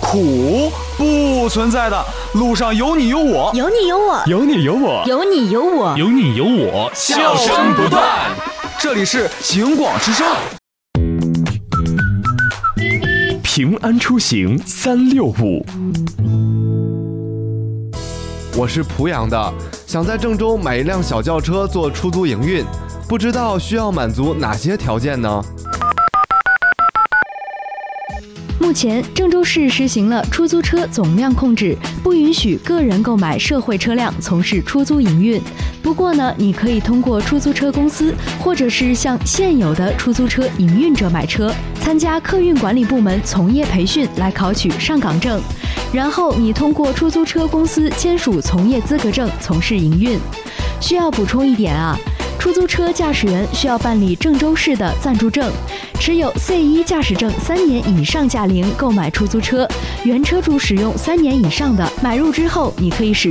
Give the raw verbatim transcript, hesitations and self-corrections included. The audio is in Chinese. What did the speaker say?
苦，不存在的。路上有你有我， 有你有我， 有你有我， 有你有我， 有你有我， 笑声不断。这里是警广之声。 平安出行三六五。 我是濮阳的，想在郑州买一辆小轿车做出租营运，不知道需要满足哪些条件呢？ 目前，郑州市实行了出租车总量控制，不允许个人购买社会车辆从事出租营运。不过呢，你可以通过出租车公司，或者是向现有的出租车营运者买车，参加客运管理部门从业培训来考取上岗证，然后你通过出租车公司签署从业资格证从事营运。需要补充一点啊，出租车驾驶员需要办理郑州市的暂住证，持有 C 一 驾驶证三年以上驾龄购买出租车，原车主使用三年以上的，买入之后你可以使